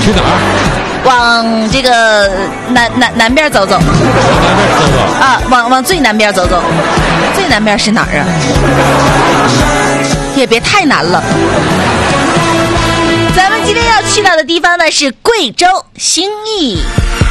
去哪儿？ 往这个南边走走。 往南边走走啊，往最南边走走。最南边是哪儿啊？也别太难了。咱们今天要去到的地方呢是贵州兴义。